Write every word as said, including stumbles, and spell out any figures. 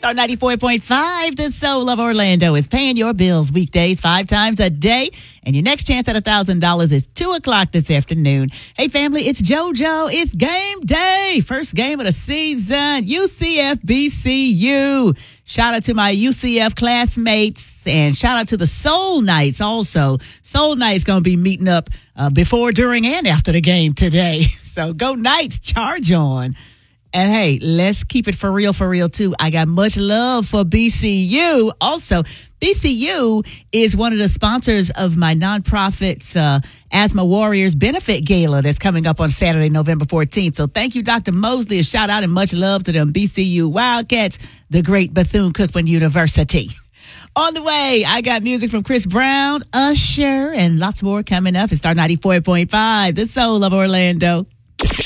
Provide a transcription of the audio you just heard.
Star ninety-four point five, the soul of Orlando, is paying your bills weekdays five times a day. And your next chance at one thousand dollars is two o'clock this afternoon. Hey, family, it's JoJo. It's game day. First game of the season. U C F B C U. Shout out to my U C F classmates and shout out to the Soul Knights also. Soul Knights going to be meeting up uh, before, during, and after the game today. So go Knights, charge on. And hey, let's keep it for real, for real, too. I got much love for B C U. Also, B C U is one of the sponsors of my nonprofit's uh, Asthma Warriors Benefit Gala that's coming up on Saturday, November fourteenth. So thank you, Doctor Mosley. A shout out and much love to them B C U Wildcats, the great Bethune-Cookman University. On the way, I got music from Chris Brown, Usher, and lots more coming up. It's Star ninety-four point five, the soul of Orlando.